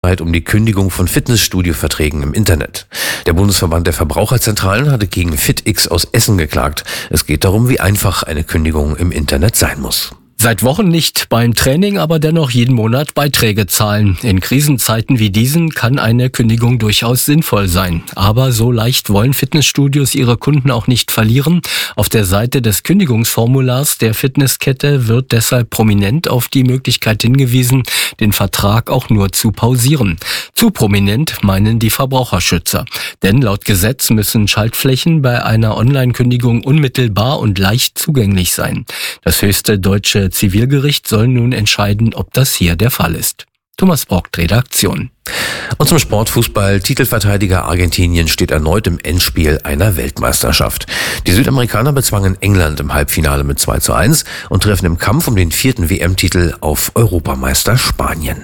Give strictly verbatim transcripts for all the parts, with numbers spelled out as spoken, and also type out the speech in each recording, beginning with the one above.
um die Kündigung von Fitnessstudio-Verträgen im Internet. Der Bundesverband der Verbraucherzentralen hatte gegen FitX aus Essen geklagt. Es geht darum, wie einfach eine Kündigung im Internet sein muss. Seit Wochen nicht beim Training, aber dennoch jeden Monat Beiträge zahlen. In Krisenzeiten wie diesen kann eine Kündigung durchaus sinnvoll sein. Aber so leicht wollen Fitnessstudios ihre Kunden auch nicht verlieren. Auf der Seite des Kündigungsformulars der Fitnesskette wird deshalb prominent auf die Möglichkeit hingewiesen, den Vertrag auch nur zu pausieren. Zu prominent meinen die Verbraucherschützer. Denn laut Gesetz müssen Schaltflächen bei einer Online-Kündigung unmittelbar und leicht zugänglich sein. Das höchste deutsche Zivilgericht soll nun entscheiden, ob das hier der Fall ist. Thomas Brockt, Redaktion. Und zum Sportfußball. Titelverteidiger Argentinien steht erneut im Endspiel einer Weltmeisterschaft. Die Südamerikaner bezwangen England im Halbfinale mit zwei zu eins und treffen im Kampf um den vierten W M-Titel auf Europameister Spanien.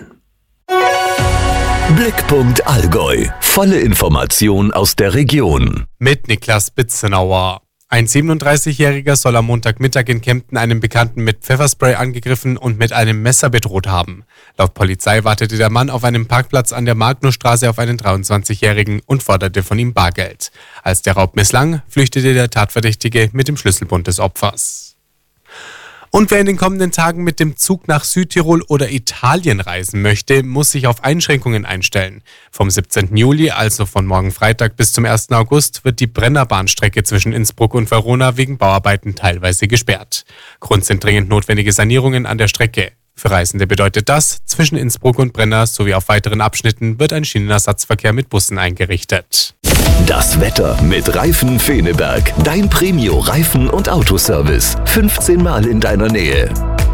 Blickpunkt Allgäu. Volle Information aus der Region. Mit Niklas Bitzenauer. Ein siebenunddreißigjähriger soll am Montagmittag in Kempten einen Bekannten mit Pfefferspray angegriffen und mit einem Messer bedroht haben. Laut Polizei wartete der Mann auf einem Parkplatz an der Magnusstraße auf einen dreiundzwanzigjährigen und forderte von ihm Bargeld. Als der Raub misslang, flüchtete der Tatverdächtige mit dem Schlüsselbund des Opfers. Und wer in den kommenden Tagen mit dem Zug nach Südtirol oder Italien reisen möchte, muss sich auf Einschränkungen einstellen. Vom siebzehnten Juli, also von morgen Freitag bis zum ersten August, wird die Brennerbahnstrecke zwischen Innsbruck und Verona wegen Bauarbeiten teilweise gesperrt. Grund sind dringend notwendige Sanierungen an der Strecke. Für Reisende bedeutet das, zwischen Innsbruck und Brenner sowie auf weiteren Abschnitten wird ein Schienenersatzverkehr mit Bussen eingerichtet. Das Wetter mit Reifen Feneberg. Dein Premio-Reifen- und Autoservice. fünfzehn Mal in deiner Nähe.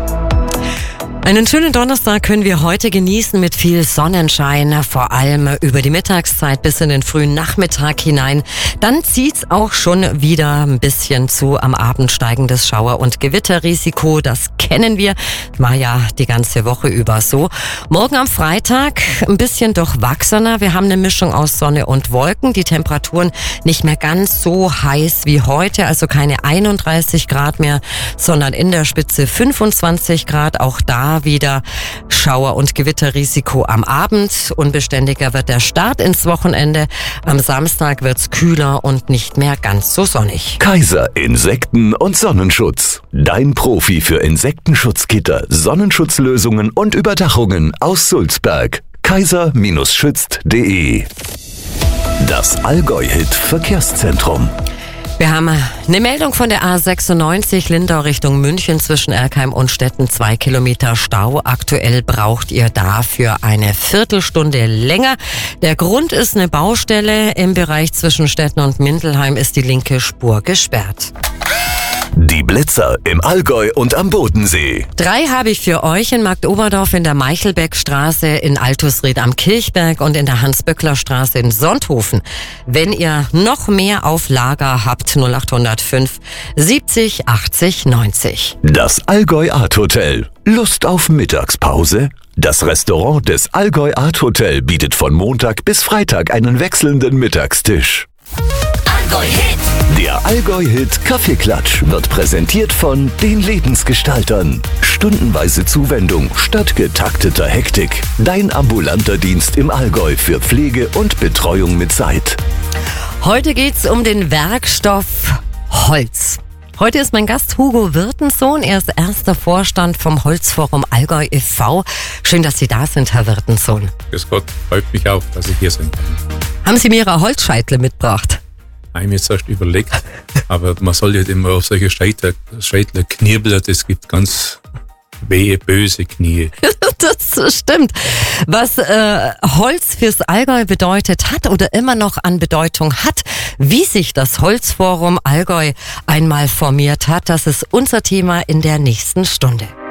Einen schönen Donnerstag können wir heute genießen mit viel Sonnenschein, vor allem über die Mittagszeit bis in den frühen Nachmittag hinein. Dann zieht's auch schon wieder ein bisschen zu. Am Abend steigendes Schauer- und Gewitterrisiko, das kennen wir, war ja die ganze Woche über so. Morgen am Freitag ein bisschen durchwachsener. Wir haben eine Mischung aus Sonne und Wolken. Die Temperaturen nicht mehr ganz so heiß wie heute, also keine einunddreißig Grad mehr, sondern in der Spitze fünfundzwanzig Grad. Auch da wieder Schauer- und Gewitterrisiko am Abend. Unbeständiger wird der Start ins Wochenende. Am Samstag wird's kühler und nicht mehr ganz so sonnig. Kaiser Insekten- und Sonnenschutz. Dein Profi für Insektenschutzgitter, Sonnenschutzlösungen und Überdachungen aus Sulzberg. kaiser schützt punkt de. Das Allgäu-Hit Verkehrszentrum. Wir haben eine Meldung von der A sechsundneunzig Lindau Richtung München zwischen Erkheim und Stetten. Zwei Kilometer Stau. Aktuell braucht ihr dafür eine Viertelstunde länger. Der Grund ist eine Baustelle. Im Bereich zwischen Stetten und Mindelheim ist die linke Spur gesperrt. Die Blitzer im Allgäu und am Bodensee. Drei habe ich für euch in Marktoberdorf in der Meichelbeckstraße, in Altusried am Kirchberg und in der Hans-Böckler-Straße in Sonthofen. Wenn ihr noch mehr auf Lager habt, null acht null fünf siebzig achtzig neunzig. Das Allgäu Art Hotel. Lust auf Mittagspause? Das Restaurant des Allgäu Art Hotel bietet von Montag bis Freitag einen wechselnden Mittagstisch. Allgäu-Hit. Der Allgäu-Hit Kaffeeklatsch wird präsentiert von den Lebensgestaltern. Stundenweise Zuwendung statt getakteter Hektik. Dein ambulanter Dienst im Allgäu für Pflege und Betreuung mit Zeit. Heute geht's um den Werkstoff Holz. Heute ist mein Gast Hugo Wirtensohn. Er ist erster Vorstand vom Holzforum Allgäu e V Schön, dass Sie da sind, Herr Wirtensohn. Grüß Gott, freut mich auch, dass ich hier bin. Haben Sie mir Ihre Holzscheitle mitgebracht? Ich habe mir jetzt erst überlegt, aber man soll nicht immer auf solche Scheitler, Scheitler knirbeln, das gibt ganz wehe, böse Knie. Das stimmt. Was äh, Holz fürs Allgäu bedeutet hat oder immer noch an Bedeutung hat, wie sich das Holzforum Allgäu einmal formiert hat, das ist unser Thema in der nächsten Stunde.